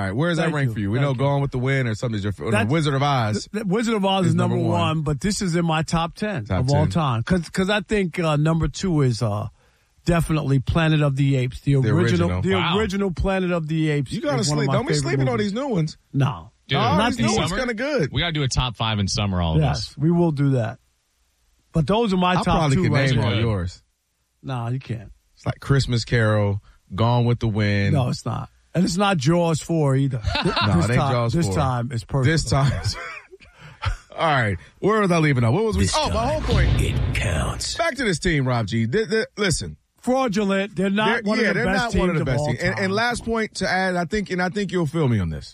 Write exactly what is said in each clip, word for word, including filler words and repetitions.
right. Where does that Thank rank you. for you? We Thank know you. Gone with the Wind or something. Is your or no, That's- Wizard of Oz? The, the Wizard of Oz is, is number, number one. one. but this is in my top ten Top of all ten. time. Because I think uh, number two is uh, definitely Planet of the Apes, the, The original, original. the Wow. original Planet of the Apes. You gotta is one of sleep. my Don't be favorite sleeping on movies. these new ones. No, Dude, Oh, not these new these. ones summer? kind of good. We got to do a top five in summer, all of us. Yes, we will do that. But those are my I top probably two could right name now. all Good. yours. No, you can't. It's like Christmas Carol, Gone with the Wind. No, it's not. And it's not Jaws four either. No, this it ain't time, Jaws This four. time it's personal. This time. All right. Where was I leaving off? What was we? This Oh, my time, whole point. It counts. Back to this team, Rob G. Th- th- listen. Fraudulent. They're not They're- one yeah, of the they're best not one of teams the best all teams. And, time. and last point to add, I think, and I think you'll feel me on this.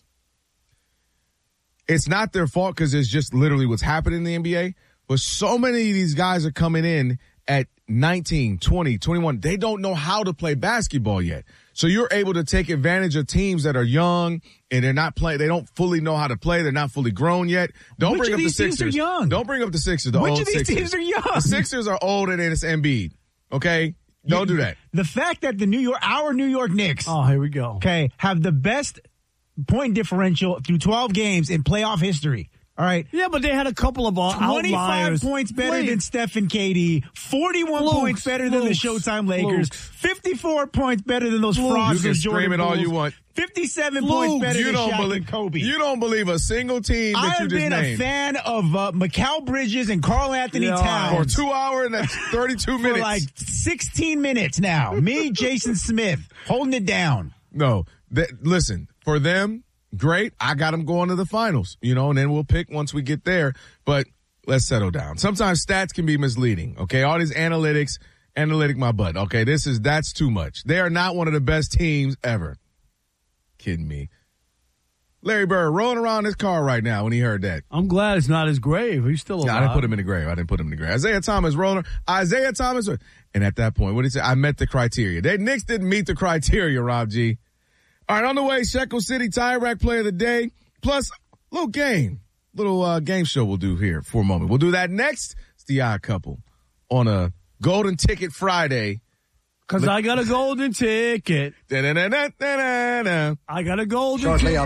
It's not their fault because it's just literally what's happening in the N B A. But so many of these guys are coming in at nineteen, twenty, twenty-one. They don't know how to play basketball yet. So you're able to take advantage of teams that are young and they're not playing. They don't fully know how to play. They're not fully grown yet. Don't Which bring of up the these teams Sixers. are young? Don't bring up the Sixers. The Which old of these Sixers. teams are young? The Sixers are old and it's Embiid. Okay? Don't do that. The fact that the New York, our New York Knicks, Oh, here we go. okay, have the best point differential through twelve games in playoff history. All right. Yeah, but they had a couple of uh, twenty-five outliers. points better Wait. than Steph and K D, forty-one Flukes, points better than the flukes, Showtime Lakers, flukes. fifty-four points better than those You frauds can of scream Jordan it all Bulls, you want. fifty-seven Flukes. points better You than don't Shaq believe and Kobe. You don't believe a single team that I you have just been named. a fan of uh, Mikal Bridges and Karl Anthony Yeah. For Towns two hours and that's thirty-two for minutes. like sixteen minutes now. Me, Jason Smith, holding it down. no, that, listen, for them, great. I got them going to the finals, you know, and then we'll pick once we get there. But let's settle down. Sometimes stats can be misleading, okay? All these analytics, analytic my butt, okay? This is, that's too much. They are not one of the best teams ever. Kidding me. Larry Bird rolling around his car right now when he heard that. I'm glad it's not his grave. He's still alive. Yeah, I didn't put him in the grave. I didn't put him in the grave. Isaiah Thomas rolling. Isaiah Thomas. And at that point, what did he say? I met the criteria. They Knicks didn't meet the criteria, Rob G. All right, on the way, Shekel City Tire Rack Player of the Day. Plus, a little game. Little uh, game show we'll do here for a moment. We'll do that next. It's the Odd Couple on a Golden Ticket Friday. Because I got a golden ticket. Da-da-da-da-da-da. I got a golden Shortly ticket.